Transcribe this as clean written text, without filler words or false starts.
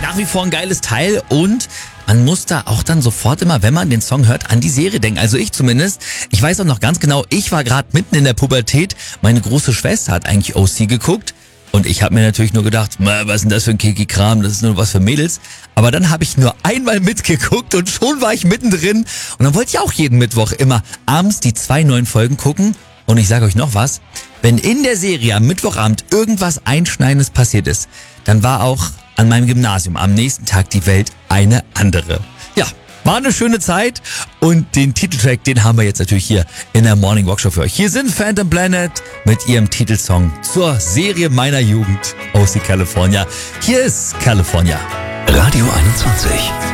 nach wie vor ein geiles Teil und man muss da auch dann sofort immer, wenn man den Song hört, an die Serie denken. Also ich zumindest. Ich weiß auch noch ganz genau, ich war gerade mitten in der Pubertät. Meine große Schwester hat eigentlich OC geguckt. Und ich habe mir natürlich nur gedacht, was ist denn das für ein Kiki-Kram, das ist nur was für Mädels. Aber dann habe ich nur einmal mitgeguckt und schon war ich mittendrin. Und dann wollte ich auch jeden Mittwoch immer abends die 2 neuen Folgen gucken. Und ich sage euch noch was, wenn in der Serie am Mittwochabend irgendwas Einschneidendes passiert ist, dann war auch an meinem Gymnasium am nächsten Tag die Welt eine andere. Ja, war eine schöne Zeit und den Titeltrack, den haben wir jetzt natürlich hier in der Morning Walk Show für euch. Hier sind Phantom Planet mit ihrem Titelsong zur Serie meiner Jugend, OC California. Hier ist California. Radio 21.